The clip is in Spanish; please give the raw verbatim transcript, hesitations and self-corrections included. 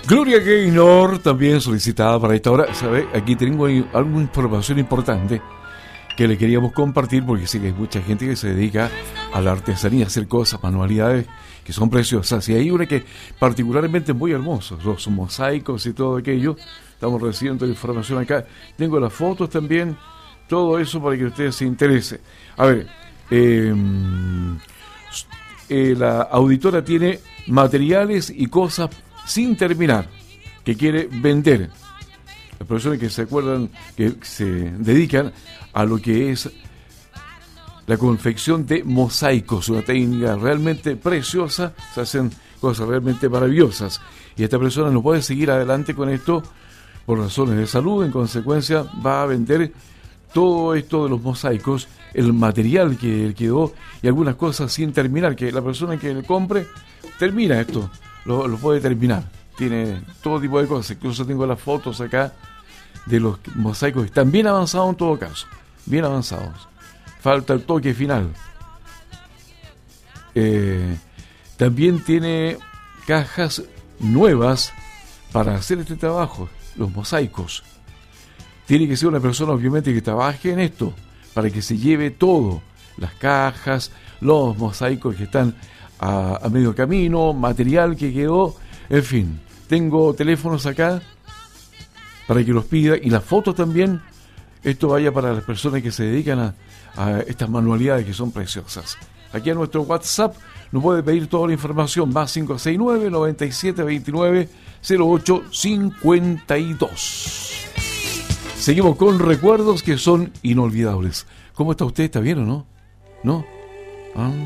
Gloria Gaynor también solicitada para esta hora. ¿Sabe? Aquí tengo alguna información importante que le queríamos compartir, porque sí que hay mucha gente que se dedica a la artesanía, a hacer cosas, manualidades que son preciosas. Y hay una que particularmente es muy hermosa, los mosaicos y todo aquello. Estamos recibiendo información acá. Tengo las fotos también, todo eso para que usted se interese. A ver, eh, eh, la auditora tiene materiales y cosas sin terminar que quiere vender. Las personas que se acuerdan, que se dedican a lo que es la confección de mosaicos, una técnica realmente preciosa, se hacen cosas realmente maravillosas. Y esta persona no puede seguir adelante con esto por razones de salud, en consecuencia va a vender todo esto de los mosaicos, el material que quedó y algunas cosas sin terminar, que la persona que le compre termina esto, lo, lo puede terminar. Tiene todo tipo de cosas, incluso tengo las fotos acá de los mosaicos que están bien avanzados en todo caso, bien avanzados. Falta el toque final. Eh, también tiene cajas nuevas para hacer este trabajo, los mosaicos. Tiene que ser una persona obviamente que trabaje en esto, para que se lleve todo, las cajas, los mosaicos que están a, a medio camino, material que quedó, en fin. Tengo teléfonos acá para que los pida y las fotos también. Esto vaya para las personas que se dedican a, a estas manualidades que son preciosas. Aquí a nuestro WhatsApp nos puede pedir toda la información, más cinco seis nueve, noventa y siete veintinueve, cero ocho cincuenta y dos. Seguimos con recuerdos que son inolvidables. ¿Cómo está usted? ¿Está bien o no? ¿No? Ah.